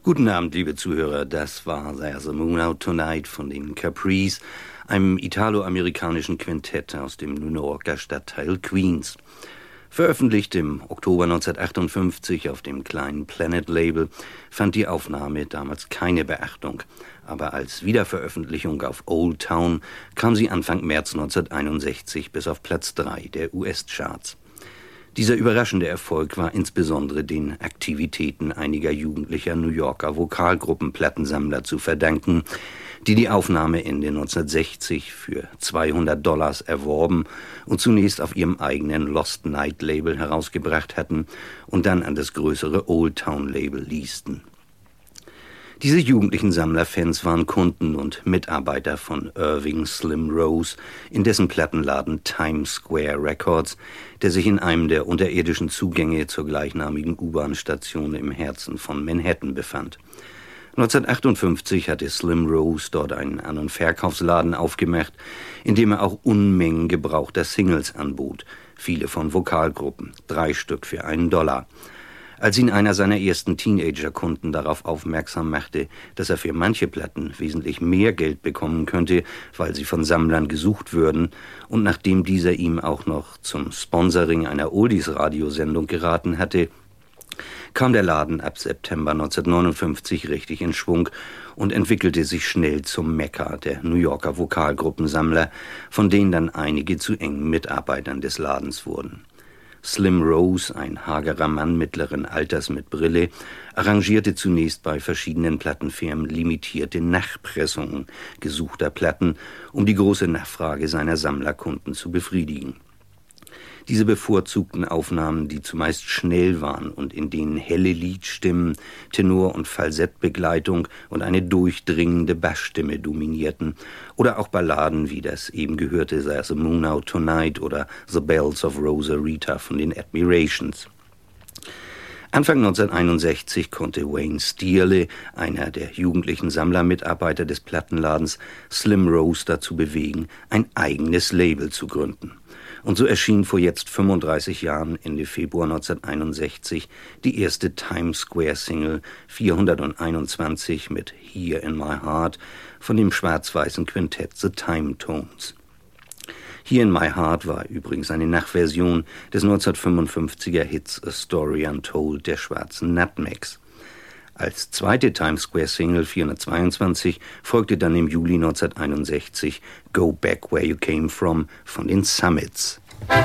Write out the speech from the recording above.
Guten Abend, liebe Zuhörer. Das war There's a Moon Out Tonight von den Caprice, einem italo-amerikanischen Quintett aus dem New Yorker Stadtteil Queens. Veröffentlicht im Oktober 1958 auf dem kleinen Planet-Label, fand die Aufnahme damals keine Beachtung. Aber als Wiederveröffentlichung auf Old Town kam sie Anfang März 1961 bis auf Platz 3 der US-Charts. Dieser überraschende Erfolg war insbesondere den Aktivitäten einiger jugendlicher New Yorker Vokalgruppen-Plattensammler zu verdanken, die die Aufnahme Ende 1960 für $200 erworben und zunächst auf ihrem eigenen Lost Night Label herausgebracht hatten und dann an das größere Old Town Label leasten. Diese jugendlichen Sammlerfans waren Kunden und Mitarbeiter von Irving Slim Rose in dessen Plattenladen Times Square Records, der sich in einem der unterirdischen Zugänge zur gleichnamigen U-Bahn-Station im Herzen von Manhattan befand. 1958 hatte Slim Rose dort einen An- und Verkaufsladen aufgemacht, in dem er auch Unmengen gebrauchter Singles anbot, viele von Vokalgruppen, 3 Stück für $1. Als ihn einer seiner ersten Teenager-Kunden darauf aufmerksam machte, dass er für manche Platten wesentlich mehr Geld bekommen könnte, weil sie von Sammlern gesucht würden, und nachdem dieser ihm auch noch zum Sponsoring einer Oldies-Radiosendung geraten hatte, kam der Laden ab September 1959 richtig in Schwung und entwickelte sich schnell zum Mekka der New Yorker Vokalgruppensammler, von denen dann einige zu engen Mitarbeitern des Ladens wurden. Slim Rose, ein hagerer Mann mittleren Alters mit Brille, arrangierte zunächst bei verschiedenen Plattenfirmen limitierte Nachpressungen gesuchter Platten, um die große Nachfrage seiner Sammlerkunden zu befriedigen. Diese bevorzugten Aufnahmen, die zumeist schnell waren und in denen helle Liedstimmen, Tenor- und Falsettbegleitung und eine durchdringende Bassstimme dominierten, oder auch Balladen wie das eben gehörte There's a Moon Out Tonight oder The Bells of Rosarita von den Admirations. Anfang 1961 konnte Wayne Steerle, einer der jugendlichen Sammlermitarbeiter des Plattenladens, Slim Rose dazu bewegen, ein eigenes Label zu gründen. Und so erschien vor jetzt 35 Jahren, Ende Februar 1961, die erste Times Square Single 421 mit Here in My Heart von dem schwarz-weißen Quintett The Time Tones. Here in My Heart war übrigens eine Nachversion des 1955er Hits A Story Untold der schwarzen Nutmegs. Als zweite Times Square Single 422 folgte dann im Juli 1961 Go Back Where You Came From von den Summits.